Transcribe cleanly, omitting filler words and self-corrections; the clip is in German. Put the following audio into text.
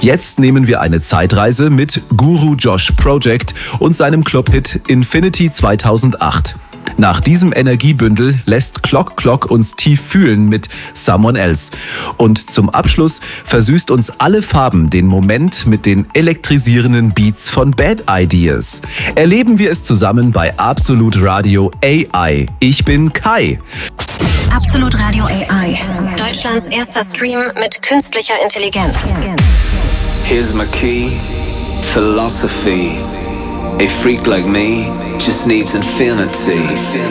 Jetzt nehmen wir eine Zeitreise mit Guru Josh Project und seinem Clubhit Infinity 2008. Nach diesem Energiebündel lässt Clock Clock uns tief fühlen mit Someone Else. Und zum Abschluss versüßt uns alle Farben den Moment mit den elektrisierenden Beats von Bad Ideas. Erleben wir es zusammen bei Absolut Radio AI. Ich bin Kai. Absolut Radio AI. Deutschlands erster Stream mit künstlicher Intelligenz. Here's my key, philosophy. A freak like me just needs infinity.